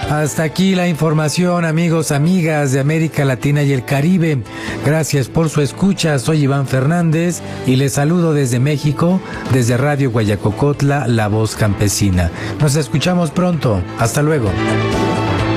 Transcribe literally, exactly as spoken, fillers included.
Hasta aquí la información, amigos, amigas de América Latina y el Caribe. Gracias por su escucha. Soy Iván Fernández y les saludo desde México, desde Radio Guayacocotla, La Voz Campesina. Nos escuchamos pronto. Hasta luego.